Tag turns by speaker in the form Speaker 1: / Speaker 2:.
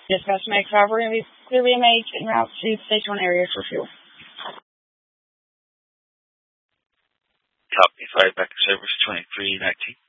Speaker 1: Dispatch Meg 5, we're going to be clearly engaged en route to the Stage 1 area for fuel.
Speaker 2: Copy 5, back to service 2319.